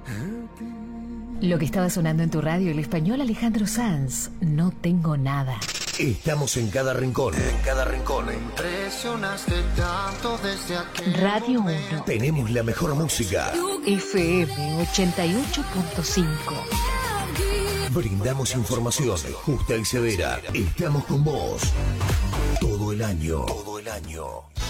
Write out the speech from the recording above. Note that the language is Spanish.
Lo que estaba sonando en tu radio, el español Alejandro Sanz, No tengo nada. Estamos en cada rincón. Impresionaste tanto desde aquel Radio momento. 1, Tenemos la mejor música. FM 88.5. Brindamos información justa y severa. Estamos con vos todo el año.